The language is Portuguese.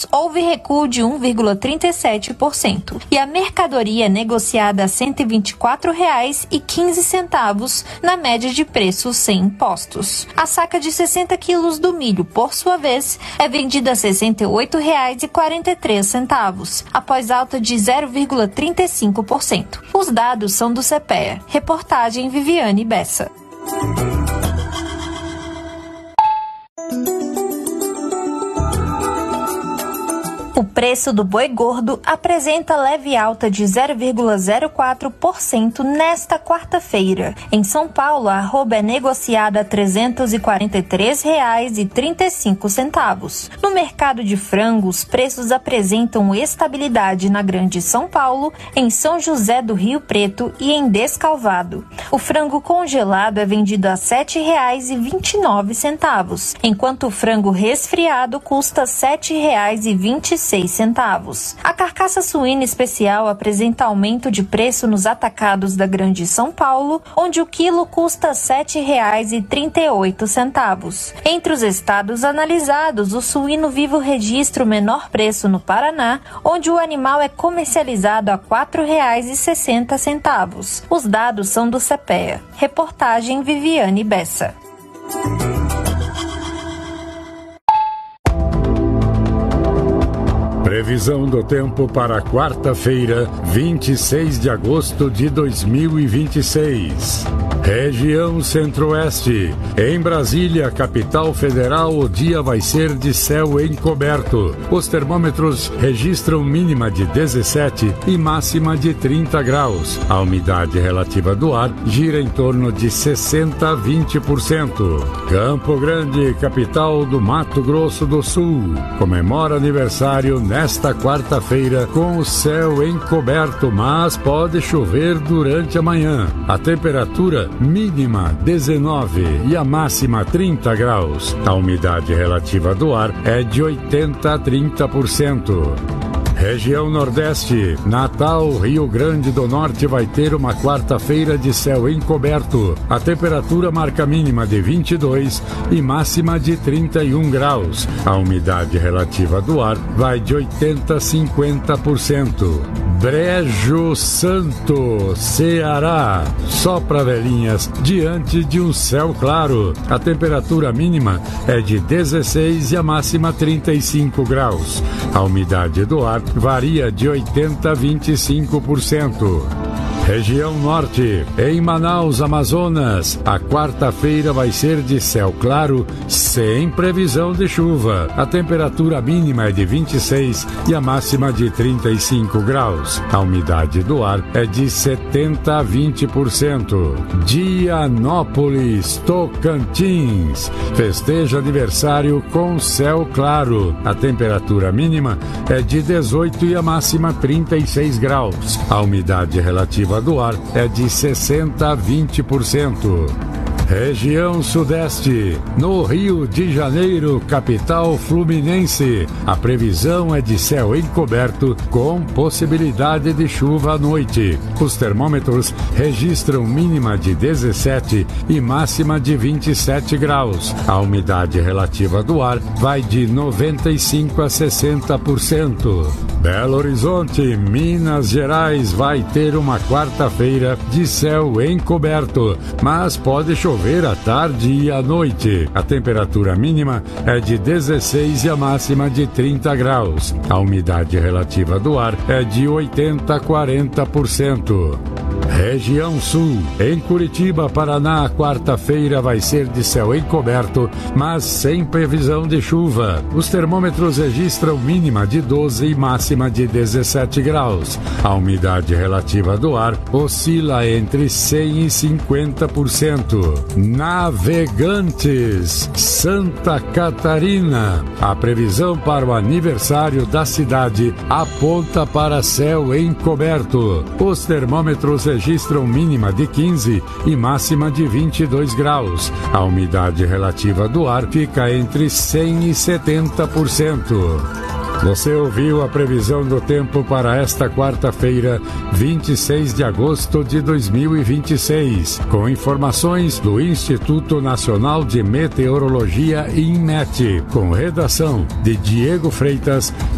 houve recuo de 1,37% e a mercadoria negociada a R$ 124,15 na média de preços sem impostos. A saca de 60 quilos do milho, por sua vez, é vendida a R$ 68,43, após alta de 0,35%. Os dados são do CPEA. Reportagem Viviane Bessa. O preço do boi gordo apresenta leve alta de 0,04% nesta quarta-feira. Em São Paulo, a arroba é negociada a R$ 343,35. No mercado de frango, os preços apresentam estabilidade na Grande São Paulo, em São José do Rio Preto e em Descalvado. O frango congelado é vendido a R$ 7,29, enquanto o frango resfriado custa R$ 7,26. A carcaça suína especial apresenta aumento de preço nos atacados da Grande São Paulo, onde o quilo custa R$ 7,38. Entre os estados analisados, o suíno vivo registra o menor preço no Paraná, onde o animal é comercializado a R$ 4,60. Os dados são do CPEA. Reportagem Viviane Bessa. Previsão do tempo para quarta-feira, 26 de agosto de 2026. Região Centro-Oeste. Em Brasília, capital federal, o dia vai ser de céu encoberto. Os termômetros registram mínima de 17 e máxima de 30 graus. A umidade relativa do ar gira em torno de 60 a 20%. Campo Grande, capital do Mato Grosso do Sul, comemora aniversário nesta quarta-feira com o céu encoberto, mas pode chover durante a manhã. A temperatura mínima 19 e a máxima 30 graus. A umidade relativa do ar é de 80 a 30%. Região Nordeste, Natal, Rio Grande do Norte vai ter uma quarta-feira de céu encoberto. A temperatura marca mínima de 22 e máxima de 31 graus. A umidade relativa do ar vai de 80 a 50%. Brejo Santo, Ceará, sopra velhinhas diante de um céu claro. A temperatura mínima é de 16 e a máxima 35 graus. A umidade do ar varia de 80 a 25%. Região Norte, em Manaus, Amazonas, a quarta-feira vai ser de céu claro, sem previsão de chuva. A temperatura mínima é de 26 e a máxima de 35 graus. A umidade do ar é de 70 a 20%. Dianópolis, Tocantins, festeja aniversário com céu claro. A temperatura mínima é de 18 e a máxima 36 graus. A umidade relativa do ar é de 60 a 20%. Região Sudeste, no Rio de Janeiro, capital fluminense, a previsão é de céu encoberto com possibilidade de chuva à noite. Os termômetros registram mínima de 17 e máxima de 27 graus. A umidade relativa do ar vai de 95 a 60%. Belo Horizonte, Minas Gerais, vai ter uma quarta-feira de céu encoberto, mas pode chover à tarde e à noite. A temperatura mínima é de 16 e a máxima de 30 graus. A umidade relativa do ar é de 80 a 40%. Região Sul, em Curitiba, Paraná, quarta-feira vai ser de céu encoberto, mas sem previsão de chuva. Os termômetros registram mínima de 12 e máxima de 17 graus. A umidade relativa do ar oscila entre 100 e 50%. Navegantes, Santa Catarina. A previsão para o aniversário da cidade aponta para céu encoberto. Os termômetros registram mínima de 15 e máxima de 22 graus. A umidade relativa do ar fica entre 100 e 70%. Você ouviu a previsão do tempo para esta quarta-feira, 26 de agosto de 2026, com informações do Instituto Nacional de Meteorologia, INMET, com redação de Diego Freitas